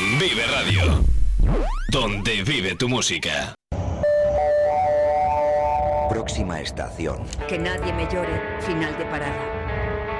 Vive Radio, donde vive tu música. Próxima estación. Que nadie me llore, final de parada.